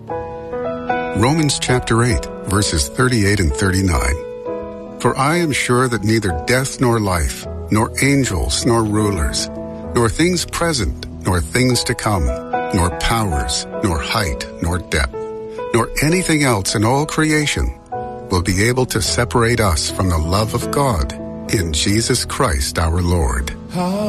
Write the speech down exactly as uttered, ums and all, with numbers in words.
Romans chapter eight, verses thirty-eight and thirty-nine. For I am sure that neither death nor life, nor angels nor rulers, nor things present, nor things to come, nor powers, nor height, nor depth, nor anything else in all creation will be able to separate us from the love of God in Jesus Christ our Lord.